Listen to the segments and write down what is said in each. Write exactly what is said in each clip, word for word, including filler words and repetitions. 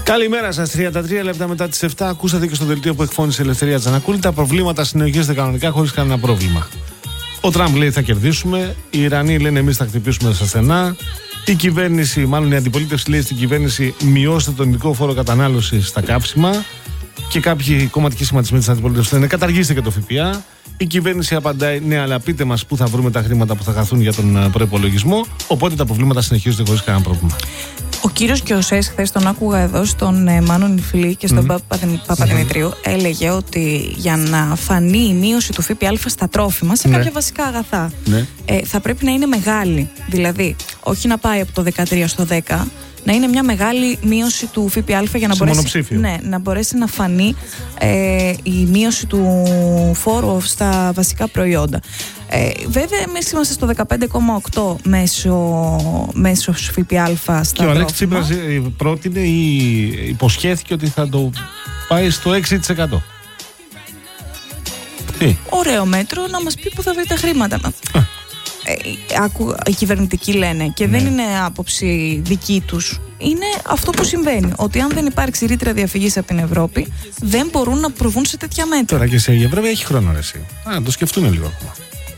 Καλημέρα σας, τριάντα τρία λεπτά μετά τις επτά. Ακούσατε και στο δελτίο που εκφώνησε η Ελευθερία Τζανακούλη. Τα προβλήματα συνεχίζονται κανονικά χωρίς κανένα πρόβλημα. Ο Τραμπ λέει θα κερδίσουμε. Οι Ιρανοί λένε εμείς θα χτυπήσουμε στα στενά. Η κυβέρνηση, μάλλον η αντιπολίτευση λέει στην κυβέρνηση μειώστε τον ειδικό φόρο κατανάλωσης στα κάψιμα. Και κάποιοι κομματικοί σχηματισμοί της αντιπολίτευσης λένε καταργήστε και το ΦΠΑ. Η κυβέρνηση απαντάει ναι, αλλά πείτε μας πού θα βρούμε τα χρήματα που θα χαθούν για τον προϋπολογισμό. Οπότε τα προβλήματα συνεχίζονται χωρίς κανένα πρόβλημα. Ο κύριος Κιωσές, χθες τον άκουγα εδώ στον ε, Μάνο Νιφλή και στον mm. Παπαδημητρίου, mm. έλεγε ότι για να φανεί η μείωση του ΦΠΑ στα τρόφιμα σε κάποια mm. βασικά αγαθά mm. ε, θα πρέπει να είναι μεγάλη. Δηλαδή, όχι να πάει από το δεκατρία στο δέκα, να είναι μια μεγάλη μείωση του ΦΠΑ για να, μπορέσει, ναι, να μπορέσει να φανεί ε, η μείωση του φόρου στα βασικά προϊόντα. Ε, βέβαια, εμείς είμαστε στο δεκαπέντε κόμμα οκτώ μέσω, μέσω ΦΠΑ στα και ο Αλέξης Τσίπρας πρότεινε ή υποσχέθηκε ότι θα το πάει στο έξι τοις εκατό. Τι? Ωραίο μέτρο, να μας πει που θα βρει τα χρήματα. Α. Ε, άκου, οι κυβερνητικοί λένε και ναι. δεν είναι άποψη δική τους. Είναι αυτό που συμβαίνει. Ότι αν δεν υπάρξει ρήτρα διαφυγής από την Ευρώπη, δεν μπορούν να προβούν σε τέτοια μέτρα. Τώρα και σε η Ευρώπη έχει χρόνο, ρε εσύ. Α, να το σκεφτούμε λίγο ακόμα.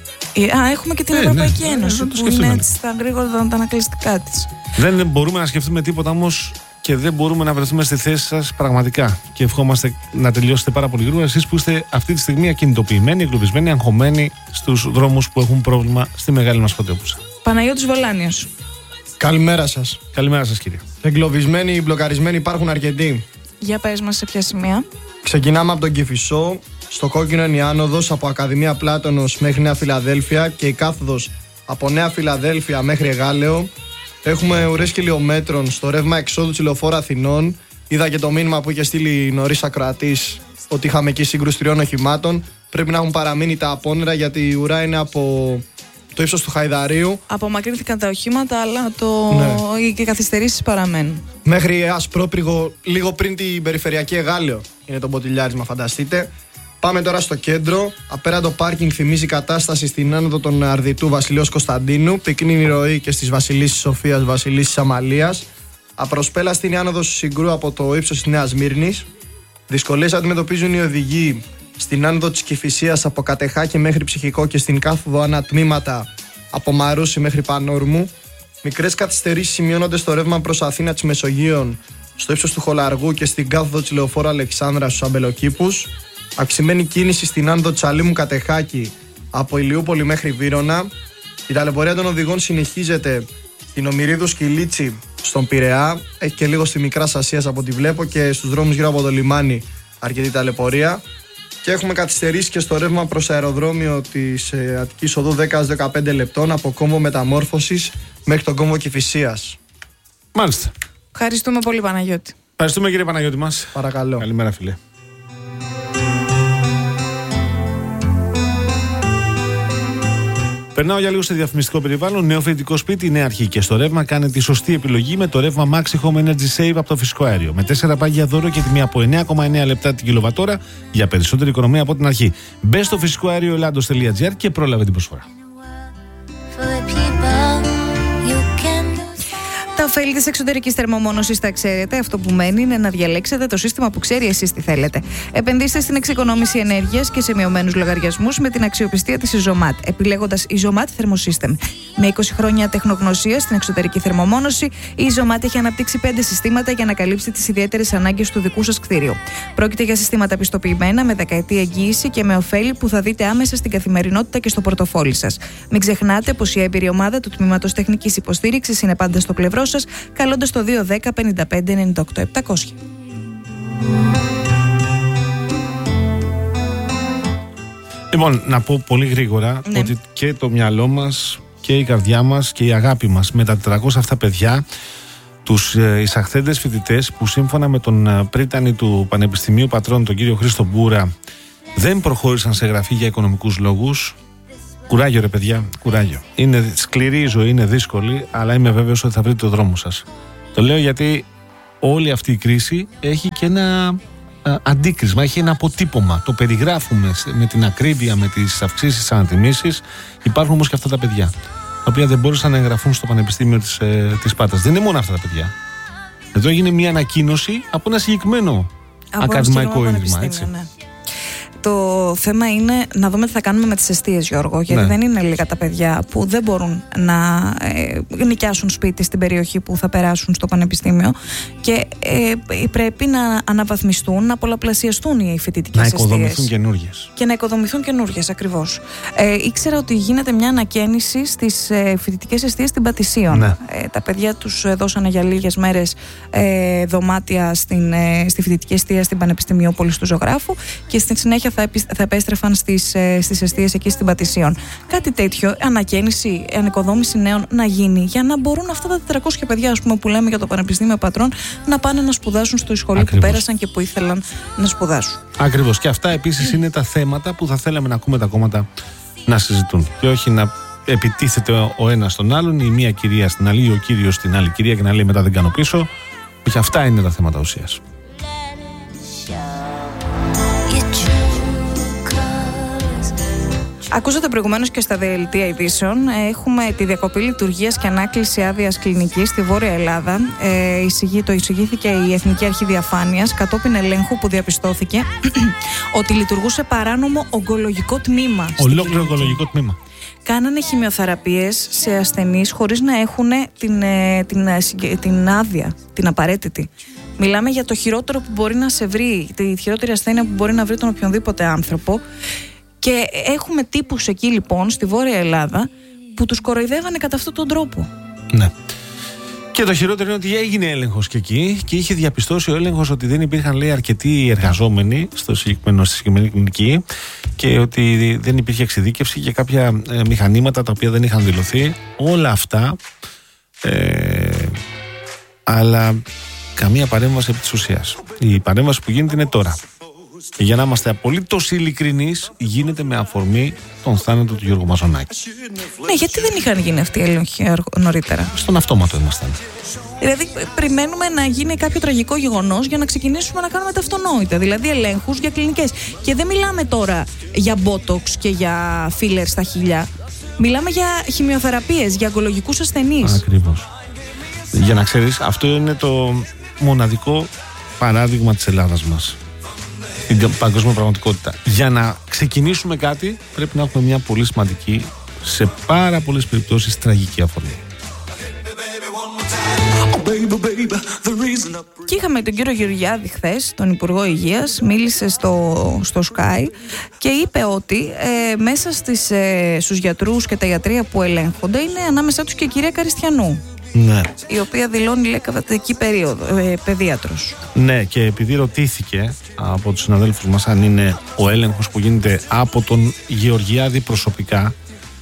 Α, έχουμε και την ε, Ευρωπαϊκή ναι, Ένωση, ναι, που είναι έτσι στα γρήγορα τα ανακλαστικά της. Δεν μπορούμε να σκεφτούμε τίποτα όμως και δεν μπορούμε να βρεθούμε στη θέση σας πραγματικά. Και ευχόμαστε να τελειώσετε πάρα πολύ γρήγορα. Εσείς που είστε αυτή τη στιγμή ακινητοποιημένοι, εγκλωβισμένοι, αγχωμένοι στους δρόμους που έχουν πρόβλημα στη μεγάλη μας πρωτεύουσα. Παναγιώτης Βολάνιος. Καλημέρα σας. Καλημέρα σας, κύριε. Εγκλωβισμένοι, μπλοκαρισμένοι υπάρχουν αρκετοί. Για πες μας σε ποια σημεία. Ξεκινάμε από τον Κηφισό. Στο κόκκινο είναι η άνοδος από Ακαδημία Πλάτωνος μέχρι Νέα Φιλαδέλφια και η κάθοδος από Νέα Φιλαδέλφια μέχρι Εγάλεο. Έχουμε ουρές κιλιομέτρων στο ρεύμα εξόδου της Λεωφόρου Αθηνών. Είδα και το μήνυμα που είχε στείλει νωρίς ακροατής ότι είχαμε εκεί σύγκρουση τριών οχημάτων. Πρέπει να έχουν παραμείνει τα απόνερα γιατί η ουρά είναι από το ύψος του Χαϊδαρίου. Απομακρύνθηκαν τα οχήματα, αλλά το... ναι. οι καθυστερήσεις παραμένουν. Μέχρι Ασπρόπριγο, λίγο πριν την περιφερειακή Εγάλεο είναι το μποτιλιάρισμα, φανταστείτε. Πάμε τώρα στο κέντρο. Απέραντο πάρκινγκ θυμίζει κατάσταση στην άνοδο των Αρδιτού Βασιλείος Κωνσταντίνου. Πυκνή η ροή και στις Βασιλίσσης Σοφίας, Βασιλίσσης Αμαλίας. Απροσπέλαστη είναι η άνοδος του Συγκρού από το ύψος της Νέας Μύρνης. Δυσκολίες αντιμετωπίζουν οι οδηγοί στην άνοδο της Κηφισίας από Κατεχάκη μέχρι Ψυχικό και στην κάθοδο ανατμήματα από Μαρούσι μέχρι Πανόρμου. Μικρές καθυστερήσεις σημειώνονται στο ρεύμα προς Αθήνα της Μεσογείων, στο ύψος του Χολαργού και στην κάθοδο της Λεωφόρου Αλεξάνδρα στους Αμπελοκήπους. Αυξημένη κίνηση στην άνοδο Τσαλίμου Κατεχάκη από Ηλιούπολη μέχρι Βύρωνα. Η ταλαιπωρία των οδηγών συνεχίζεται στην Ομηρίδου Σκυλίτσι στον Πειραιά. Έχει και λίγο στη Μικρά Ασίας από ό,τι βλέπω και στους δρόμους γύρω από το λιμάνι αρκετή ταλαιπωρία. Και έχουμε καθυστερήσει και στο ρεύμα προς αεροδρόμιο της ε, Αττικής Οδού δέκα με δεκαπέντε λεπτών από κόμβο Μεταμόρφωσης μέχρι τον κόμβο Κηφισίας. Μάλιστα. Ευχαριστούμε πολύ, Παναγιώτη. Ευχαριστούμε, κύριε Παναγιώτη μας. Παρακαλώ. Καλημέρα, φίλε. Περνάω για λίγο σε διαφημιστικό περιβάλλον. Νέο φοιτητικό σπίτι, νέα αρχή και στο ρεύμα. Κάνε τη σωστή επιλογή με το ρεύμα Maxi Home Energy Save από το φυσικό αέριο. Με τέσσερα πάγια δώρο και τιμή από εννέα κόμμα εννέα λεπτά την κιλοβατόρα για περισσότερη οικονομία από την αρχή. Μπες στο φυσικό αέριο ελλάδος τελεία τζι άρ και πρόλαβε την προσφορά. Τα ωφέλη της εξωτερικής θερμομόνωσης τα ξέρετε. Αυτό που μένει είναι να διαλέξετε το σύστημα που ξέρει εσείς τι θέλετε. Επενδύστε στην εξοικονόμηση ενέργειας και σε μειωμένους λογαριασμούς με την αξιοπιστία της Isomat, επιλέγοντας Isomat Thermosystem. Με είκοσι χρόνια τεχνογνωσία στην εξωτερική θερμομόνωση, η Isomat έχει αναπτύξει πέντε συστήματα για να καλύψει τις ιδιαίτερες ανάγκες του δικού σας κτίριου. Πρόκειται για συστήματα πιστοποιημένα με δεκαετή εγγύηση και με ωφέλη που θα δείτε άμεσα στην καθημερινότητα και στο πορτοφόλι σας. Μην ξεχνάτε πως η έμπειρη ομάδα του Τμήματος Τεχνικής Υποστήριξης είναι πάντα στο πλευρό σας, καλώντας το δύο δέκα πενήντα πέντε ενενήντα οκτώ επτακόσια. Λοιπόν, να πω πολύ γρήγορα ναι. ότι και το μυαλό μας και η καρδιά μας και η αγάπη μας με τα τετρακόσια αυτά παιδιά, τους ε, εισαχθέντες φοιτητές που σύμφωνα με τον ε, πρίτανη του Πανεπιστημίου Πατρών, τον κύριο Χρήστο Μπούρα, δεν προχώρησαν σε γραφή για οικονομικούς λόγους. Κουράγιο, ρε παιδιά, κουράγιο. Είναι σκληρή η ζωή, είναι δύσκολη, αλλά είμαι βέβαιος ότι θα βρείτε το δρόμο σας. Το λέω γιατί όλη αυτή η κρίση έχει και ένα α, αντίκρισμα, έχει ένα αποτύπωμα. Το περιγράφουμε με την ακρίβεια, με τις αυξήσεις της ανατιμήσεις. Υπάρχουν όμως και αυτά τα παιδιά, τα οποία δεν μπόρεσαν να εγγραφούν στο Πανεπιστήμιο της, ε, της Πάτρας. Δεν είναι μόνο αυτά τα παιδιά. Εδώ έγινε μια ανακοίνωση από ένα συγκεκριμένο από ακαδημαϊκό ίδρυμα. Έτσι. Ναι. Το θέμα είναι να δούμε τι θα κάνουμε με τις εστίες, Γιώργο, γιατί ναι. δεν είναι λίγα τα παιδιά που δεν μπορούν να ε, νοικιάσουν σπίτι στην περιοχή που θα περάσουν στο πανεπιστήμιο και ε, πρέπει να αναβαθμιστούν, να πολλαπλασιαστούν οι φοιτητικές εστίες. Να οικοδομηθούν καινούργιες. Και να οικοδομηθούν καινούργιες, ακριβώς. Ε, ήξερα ότι γίνεται μια ανακαίνιση στις ε, φοιτητικές εστίες στην Πατησίων. Ναι. Ε, τα παιδιά τους δώσανε για λίγες μέρες ε, δωμάτια στην, ε, στη φοιτητική εστία στην Πανεπιστημιόπολη του Ζωγράφου και στη συνέχεια θα, επι, θα επέστρεφαν στις, ε, στις εστίες εκεί στην Πατησίων. Κάτι τέτοιο, ανακαίνιση, ανοικοδόμηση νέων να γίνει για να μπορούν αυτά τα τετρακόσια παιδιά, ας πούμε, που λέμε για το Πανεπιστήμιο Πατρών, να πάνε να σπουδάσουν στο σχολείο που πέρασαν και που ήθελαν να σπουδάσουν. Ακριβώς. Και αυτά επίσης είναι τα θέματα που θα θέλαμε να ακούμε τα κόμματα να συζητούν. Και όχι να επιτίθεται ο ένας στον άλλον, η μία κυρία στην άλλη, ή ο κύριος στην άλλη κυρία και να λέει μετά δεν κάνω πίσω. Και αυτά είναι τα θέματα ουσίας. Ακούσατε προηγουμένως και στα δελτία ειδήσεων. Έχουμε τη διακοπή λειτουργίας και ανάκληση άδειας κλινικής στη Βόρεια Ελλάδα. Ε, εισηγεί, το εισηγήθηκε η Εθνική Αρχή Διαφάνειας κατόπιν ελέγχου που διαπιστώθηκε ότι λειτουργούσε παράνομο ογκολογικό τμήμα. Ολόκληρο ογκολογικό τμήμα. Κάνανε χημειοθεραπείες σε ασθενείς χωρίς να έχουν την, την, την, την άδεια, την απαραίτητη. Μιλάμε για το χειρότερο που μπορεί να σε βρει, τη χειρότερη ασθένεια που μπορεί να βρει τον οποιονδήποτε άνθρωπο. Και έχουμε τύπους εκεί λοιπόν στη Βόρεια Ελλάδα που τους κοροϊδεύανε κατά αυτόν τον τρόπο. Ναι. Και το χειρότερο είναι ότι έγινε έλεγχος και εκεί και είχε διαπιστώσει ο έλεγχος ότι δεν υπήρχαν, λέει, αρκετοί εργαζόμενοι στο συγκεκριμένο, στη συγκεκριμένη κλινική και ότι δεν υπήρχε εξειδίκευση και κάποια ε, μηχανήματα τα οποία δεν είχαν δηλωθεί. Όλα αυτά, ε, αλλά καμία παρέμβαση επί της ουσίας. Η παρέμβαση που γίνεται είναι τώρα. Και για να είμαστε απολύτως ειλικρινείς, γίνεται με αφορμή τον θάνατο του Γιώργου Μαζονάκη. Ναι, γιατί δεν είχαν γίνει αυτοί οι έλεγχοι νωρίτερα? Στον αυτόματο ήμασταν. Δηλαδή, περιμένουμε να γίνει κάποιο τραγικό γεγονός για να ξεκινήσουμε να κάνουμε τα αυτονόητα. Δηλαδή, ελέγχους για κλινικές. Και δεν μιλάμε τώρα για μπότοξ και για φίλερ στα χείλια. Μιλάμε για χημειοθεραπείες, για ογκολογικούς ασθενείς. Ακριβώς. Για να ξέρεις, αυτό είναι το μοναδικό παράδειγμα της Ελλάδας μας. Την παγκόσμια πραγματικότητα. Για να ξεκινήσουμε κάτι, πρέπει να έχουμε μια πολύ σημαντική, σε πάρα πολλές περιπτώσεις, τραγική αφορμή. Και είχαμε τον κύριο Γεωργιάδη χθες, τον Υπουργό Υγείας, μίλησε στο, στο Sky και είπε ότι ε, μέσα στις, ε, στους γιατρούς και τα ιατρεία που ελέγχονται είναι ανάμεσά τους και η κυρία Καριστιανού. Ναι. Η οποία δηλώνει, λέει, κατατική περίοδο, ε, παιδίατρος. Ναι, και επειδή ρωτήθηκε από τους συναδέλφους μας αν είναι ο έλεγχος που γίνεται από τον Γεωργιάδη προσωπικά,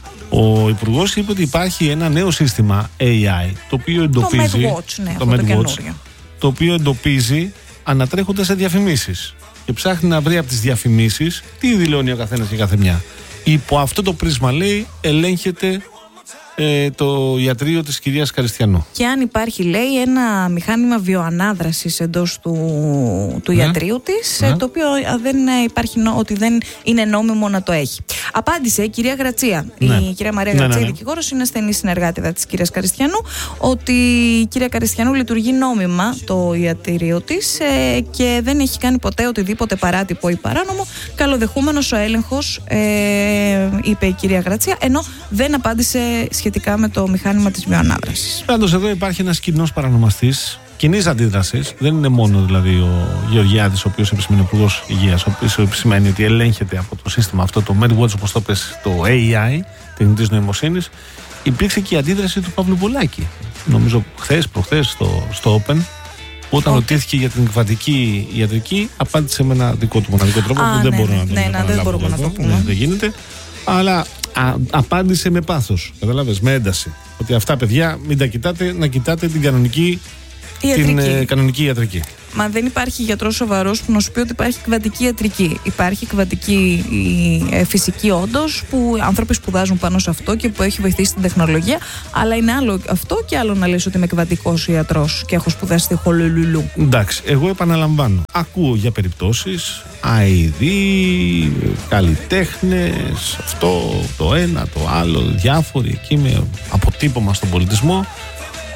ο Υπουργός είπε ότι υπάρχει ένα νέο σύστημα έι άι το οποίο εντοπίζει, το MedWatch, ναι, το, αυτό MedWatch, καινούριο. το οποίο εντοπίζει ανατρέχοντας σε διαφημίσεις και ψάχνει να βρει από τις διαφημίσεις τι δηλώνει ο καθένας και κάθε μια. Υπό αυτό το πρίσμα, λέει, ελέγχεται Ε, το ιατρείο της κυρίας Καριστιανού. Και αν υπάρχει, λέει, ένα μηχάνημα βιοανάδρασης εντός του, του ναι. ιατρείου της, ναι. το οποίο δεν υπάρχει, ότι δεν είναι νόμιμο να το έχει. Απάντησε η κυρία Γρατσία. Ναι. Η κυρία Μαρία Γρατσία, ναι, ναι, ναι. δικηγόρος, είναι στενή συνεργάτηδα της κυρίας Καριστιανού, ότι η κυρία Καριστιανού λειτουργεί νόμιμα το ιατρείο της ε, και δεν έχει κάνει ποτέ οτιδήποτε παράτυπο ή παράνομο. Καλοδεχούμενος ο έλεγχος, ε, είπε η κυρία Γρατσία, ενώ δεν απάντησε σχετικά με το μηχάνημα της βιοανάδρασης. Πάντως εδώ υπάρχει ένας κοινός παρανομαστής κοινής αντίδρασης. Δεν είναι μόνο δηλαδή ο Γεωργιάδης, ο οποίος επισημαίνει, ο Υπουργός Υγείας, ο οποίος επισημαίνει ότι ελέγχεται από το σύστημα αυτό, το MedWatch, όπως το πες, το έι άι, τεχνητής νοημοσύνης. Υπήρξε και η αντίδραση του Παύλου Πολάκη. Νομίζω χθες, προχθές στο, στο Open, όταν okay. ρωτήθηκε για την εκβατική ιατρική, απάντησε με ένα δικό του μοναδικό τρόπο Α, που δεν ναι, μπορώ ναι, να το, ναι, ναι, δεν μπορούμε να το πούμε. Ναι, δεν γίνεται. Αλλά α, απάντησε με πάθος, καταλάβες, με ένταση. Ότι αυτά, παιδιά, μην τα κοιτάτε, να κοιτάτε την κανονική ιατρική. Την, ε, κανονική ιατρική. Μα δεν υπάρχει γιατρός σοβαρός που να σου πει ότι υπάρχει εκβατική ιατρική. Υπάρχει εκβατική ε, φυσική, όντως, που άνθρωποι σπουδάζουν πάνω σε αυτό και που έχει βοηθήσει την τεχνολογία. Αλλά είναι άλλο αυτό και άλλο να λες ότι είμαι εκβατικός ιατρός και έχω σπουδάσει στη Χολολουλού. Εντάξει, εγώ επαναλαμβάνω. Ακούω για περιπτώσεις άι ντι, καλλιτέχνες, αυτό, το ένα, το άλλο, διάφοροι εκεί με αποτύπωμα στον πολιτισμό.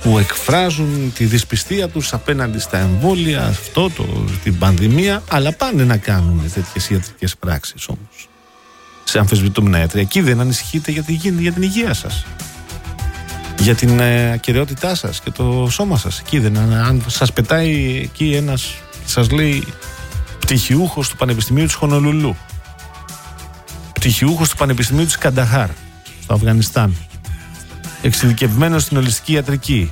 που εκφράζουν τη δυσπιστία τους απέναντι στα εμβόλια, αυτό, το, την πανδημία, αλλά πάνε να κάνουν τέτοιες ιατρικές πράξεις όμως σε αμφισβητούμενα ιατρία. Εκεί δεν ανησυχείτε για την, για την υγεία σας, για την ε, ακεραιότητά σας και το σώμα σας? Εκεί δεν, αν σας πετάει εκεί ένας και σας λέει πτυχιούχος του Πανεπιστημίου της Χονολουλού, πτυχιούχος του Πανεπιστημίου της Κανταχάρ στο Αφγανιστάν, εξειδικευμένος στην ολιστική ιατρική,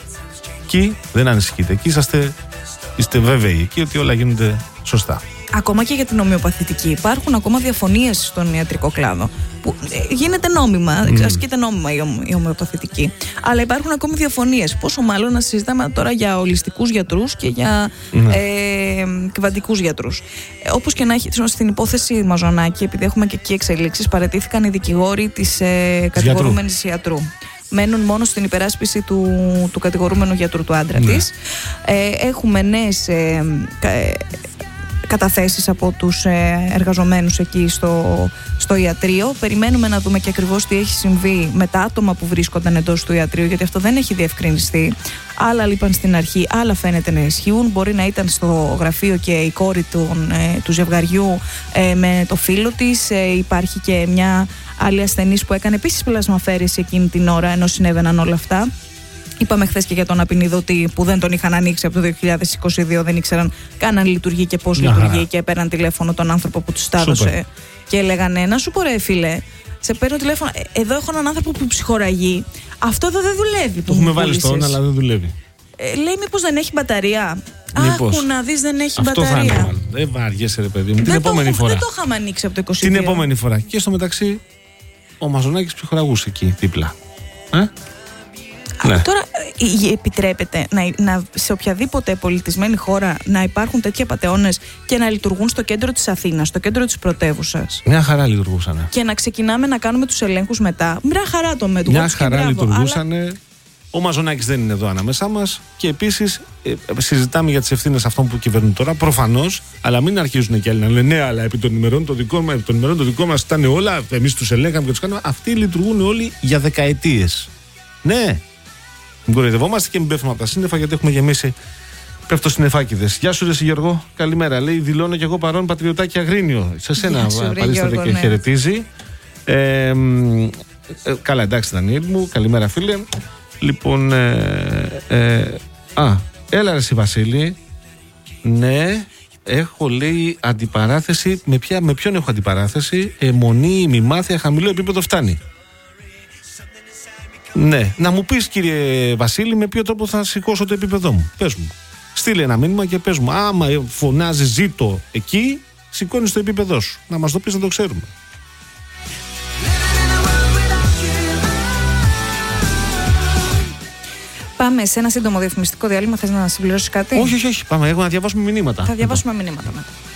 εκεί δεν ανησυχείτε. Εκεί είσαστε, είστε βέβαιοι εκεί ότι όλα γίνονται σωστά. Ακόμα και για την ομοιοπαθητική υπάρχουν ακόμα διαφωνίες στον ιατρικό κλάδο. Που γίνεται νόμιμα, mm. ασκείται νόμιμα η, ομο, η ομοιοπαθητική. Αλλά υπάρχουν ακόμη διαφωνίες. Πόσο μάλλον να συζητάμε τώρα για ολιστικούς γιατρούς και για mm. ε, κβαντικούς γιατρούς. Ε, όπως και να έχει, στην υπόθεση Μαζονάκη, επειδή έχουμε και εκεί εξελίξεις, παραιτήθηκαν οι δικηγόροι της ε, κατηγορούμενης ιατρού. Μένουν μόνο στην υπεράσπιση του, του κατηγορούμενου γιατρού, του άντρα mm. της. Ε, έχουμε νέες ε, ε, καταθέσεις από τους εργαζομένους εκεί στο, στο ιατρείο. Περιμένουμε να δούμε και ακριβώς τι έχει συμβεί με τα άτομα που βρίσκονταν εντός του ιατρείου, γιατί αυτό δεν έχει διευκρινιστεί. Άλλα λείπαν στην αρχή, άλλα φαίνεται να ισχύουν. Μπορεί να ήταν στο γραφείο και η κόρη του, του ζευγαριού με το φίλο της. Υπάρχει και μια άλλη ασθενής που έκανε επίσης πλασμαφέρηση εκείνη την ώρα, ενώ συνέβαιναν όλα αυτά. Είπαμε χθες και για τον Απινιδωτή που δεν τον είχαν ανοίξει από το δύο χιλιάδες είκοσι δύο, δεν ήξεραν καν αν λειτουργεί και πώς yeah. λειτουργεί, και έπαιρναν τηλέφωνο τον άνθρωπο που τους τα έδωσε και έλεγαν: να σου πω ρε φίλε, σε παίρνω τηλέφωνο, εδώ έχω έναν άνθρωπο που ψυχοραγεί, αυτό εδώ δεν δουλεύει. Το έχουμε βάλει στον, αλλά δεν δουλεύει. Ε, λέει μήπως δεν έχει μπαταρία. Άκου να δεις, δεν έχει αυτό μπαταρία. Θα είναι, δεν βαριέσαι ρε παιδί μου. Την επόμενη το, φορά. Δεν το είχαμε ανοίξει από το είκοσι δύο. Την επόμενη φορά. Και στο μεταξύ ο Μαζονάκης ψυχοραγούσε εκεί δίπλα. Ε? Ναι. Τώρα επιτρέπεται να, να, σε οποιαδήποτε πολιτισμένη χώρα να υπάρχουν τέτοια πατεώνες και να λειτουργούν στο κέντρο της Αθήνας, στο κέντρο της πρωτεύουσας? Μια χαρά λειτουργούσαν. Και να ξεκινάμε να κάνουμε τους ελέγχους μετά. Μια χαρά το μέτωπο. Μια χαρά λειτουργούσαν. Αλλά... Ο Μαζονάκης δεν είναι εδώ ανάμεσά μας. Και επίσης ε, συζητάμε για τις ευθύνες αυτών που κυβερνούν τώρα. Προφανώς, αλλά μην αρχίζουν και άλλοι να λένε ναι, αλλά επί των ημερών το δικό μας, επί των ημερών το δικό μας ήταν όλα. Εμείς τους ελέγχαμε και τους κάναμε. Αυτοί λειτουργούν όλοι για δεκαετίες. Ναι. Μην κοροϊδευόμαστε και μην πέφτουμε από τα σύννεφα, γιατί έχουμε γεμίσει πέφτοσυννεφάκηδες. Γεια σου, ρε Γιώργο. Καλημέρα. Λέει: δηλώνω και εγώ παρόν, πατριωτάκι Αγρίνιο. Σε σένα παρίσταται και ναι. χαιρετίζει. Ε, ε, καλά, εντάξει, Δανιήλ μου. Καλημέρα, φίλε. Λοιπόν. Ε, ε, α, έλα, ρε Βασίλη. Ναι, έχω, λέει, αντιπαράθεση. Με, ποια, με ποιον έχω αντιπαράθεση? Αιμονή, μημάθεια, χαμηλό επίπεδο φτάνει. Ναι, να μου πεις, κύριε Βασίλη, με ποιο τρόπο θα σηκώσω το επίπεδό μου. Πες μου. Στείλε ένα μήνυμα και πες μου. Άμα φωνάζει ζήτω εκεί, σηκώνεις το επίπεδό σου. Να μας το πεις, να το ξέρουμε. Πάμε σε ένα σύντομο διαφημιστικό διάλειμμα. Θες να συμπληρώσεις κάτι? Όχι, όχι, όχι. Πάμε. Έχω να διαβάσουμε μηνύματα. Θα διαβάσουμε μηνύματα μετά.